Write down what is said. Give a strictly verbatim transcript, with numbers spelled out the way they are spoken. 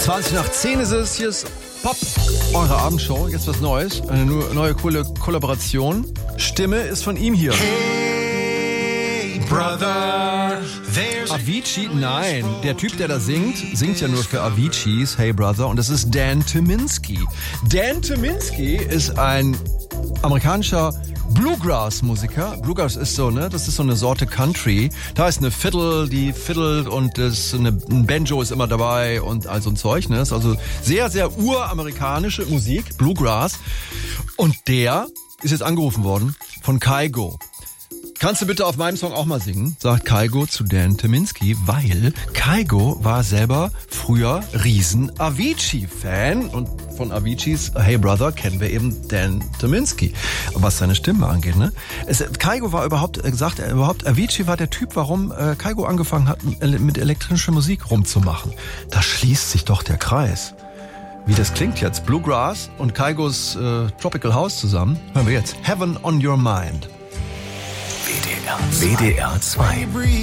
zwanzig nach zehn ist es. Hier ist Pop, eure Abendshow. Jetzt was Neues. Eine neue coole Kollaboration. Stimme ist von ihm hier. Hey, brother, there's Avicii? Nein. Der Typ, der da singt, singt ja nur für Avicii's Hey Brother. Und das ist Dan Tyminski. Dan Tyminski ist ein amerikanischer Bluegrass-Musiker. Bluegrass ist so, ne? Das ist so eine Sorte Country. Da ist eine Fiddle, die fiddelt und das, eine, ein Banjo ist immer dabei und all so ein Zeug, ne? Das ist also sehr, sehr uramerikanische Musik, Bluegrass. Und der ist jetzt angerufen worden von Kygo. Kannst du bitte auf meinem Song auch mal singen? Sagt Kygo zu Dan Tyminski, weil Kygo war selber früher riesen Avicii-Fan und von Avicii's Hey Brother kennen wir eben Dan Tyminski, was seine Stimme angeht, ne? Es, Kygo war überhaupt, sagt er überhaupt, Avicii war der Typ, warum äh, Kygo angefangen hat, mit elektrischer Musik rumzumachen. Da schließt sich doch der Kreis. Wie das klingt jetzt, Bluegrass und Kygos äh, Tropical House zusammen, hören wir jetzt Heaven on Your Mind. W D R zwei.